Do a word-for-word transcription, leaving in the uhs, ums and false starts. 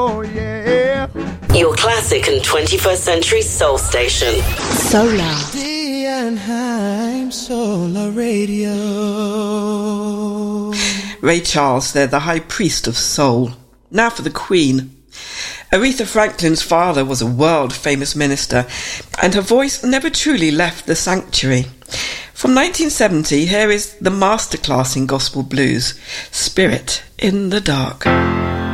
Oh yeah. Your classic and twenty-first century soul station. Solar. D and Heim Solar Radio. Ray Charles, they're the high priest of soul. Now for the Queen. Aretha Franklin's father was a world-famous minister, and her voice never truly left the sanctuary. From nineteen seventy, here is the masterclass in gospel blues, Spirit in the Dark.